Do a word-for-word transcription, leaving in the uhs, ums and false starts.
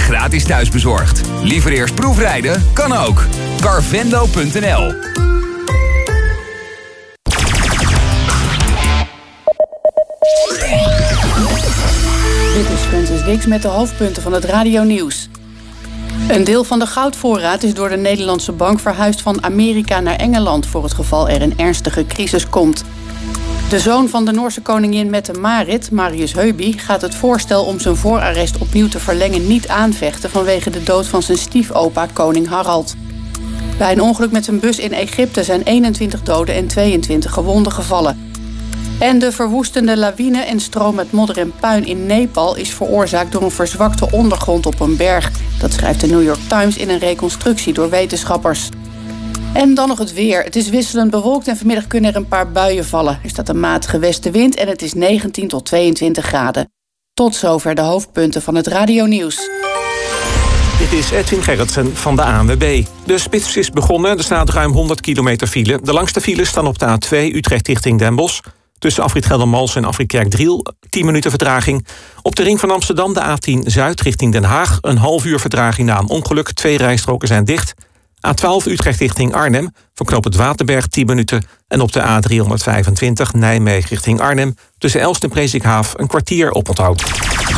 gratis thuisbezorgd. Liever eerst proefrijden? Kan ook. Carvendo punt n l. Dit is Francis Dix met de hoofdpunten van het radionieuws. Een deel van de goudvoorraad is door de Nederlandse bank verhuisd van Amerika naar Engeland voor het geval er een ernstige crisis komt. De zoon van de Noorse koningin Mette-Marit, Marius Heuby, gaat het voorstel om zijn voorarrest opnieuw te verlengen niet aanvechten vanwege de dood van zijn stiefopa, koning Harald. Bij een ongeluk met een bus in Egypte zijn eenentwintig doden en tweeëntwintig gewonden gevallen. En de verwoestende lawine en stroom met modder en puin in Nepal is veroorzaakt door een verzwakte ondergrond op een berg. Dat schrijft de New York Times in een reconstructie door wetenschappers. En dan nog het weer. Het is wisselend bewolkt en vanmiddag kunnen er een paar buien vallen. Er staat een matige westenwind en het is negentien tot tweeëntwintig graden. Tot zover de hoofdpunten van het radionieuws. Dit is Edwin Gerritsen van de A N W B. De spits is begonnen. Er staat ruim honderd kilometer file. De langste files staan op de A twee Utrecht richting Den Bosch. Tussen Afrit Geldermalsen en Afrit Kerkdriel tien minuten vertraging. Op de ring van Amsterdam de A tien Zuid richting Den Haag. Een half uur vertraging na een ongeluk. Twee rijstroken zijn dicht. A twaalf Utrecht richting Arnhem. Voor knooppunt Waterberg tien minuten. En op de A driehonderdvijfentwintig Nijmegen richting Arnhem. Tussen Elst en Presikhaaf een kwartier oponthoud.